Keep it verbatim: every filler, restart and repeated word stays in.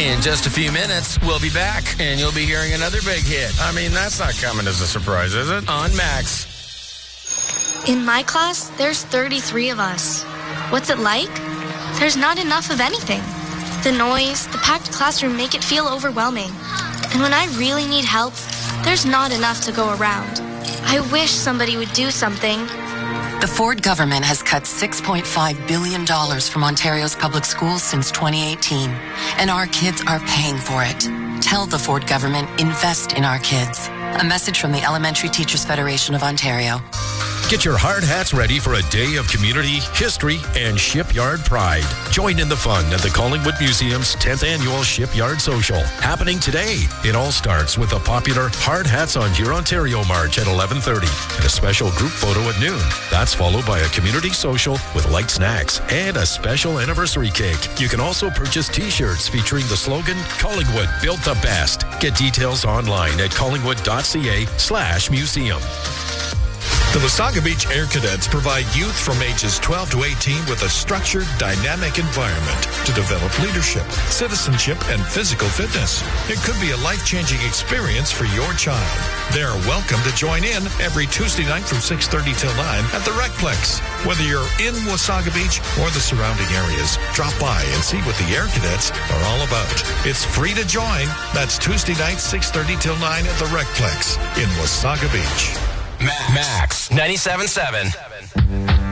In just a few minutes, we'll be back, and you'll be hearing another big hit. I mean, that's not coming as a surprise, is it? On Max. In my class, there's thirty-three of us. What's it like? There's not enough of anything. The noise, the packed classroom make it feel overwhelming. And when I really need help, there's not enough to go around. I wish somebody would do something. The Ford government has cut six point five billion dollars from Ontario's public schools since twenty eighteen, and our kids are paying for it. Tell the Ford government, invest in our kids. A message from the Elementary Teachers Federation of Ontario. Get your hard hats ready for a day of community, history, and shipyard pride. Join in the fun at the Collingwood Museum's tenth Annual Shipyard Social, happening today. It all starts with a popular Hard Hats on Your Ontario March at eleven thirty and a special group photo at noon. That's followed by a community social with light snacks and a special anniversary cake. You can also purchase t-shirts featuring the slogan, Collingwood Built the Best. Get details online at collingwood.ca slash museum. The Wasaga Beach Air Cadets provide youth from ages twelve to eighteen with a structured, dynamic environment to develop leadership, citizenship, and physical fitness. It could be a life-changing experience for your child. They're welcome to join in every Tuesday night from six thirty till nine at the Recplex. Whether you're in Wasaga Beach or the surrounding areas, drop by and see what the Air Cadets are all about. It's free to join. That's Tuesday night, six thirty till nine at the Recplex in Wasaga Beach. Max, Max ninety-seven point seven.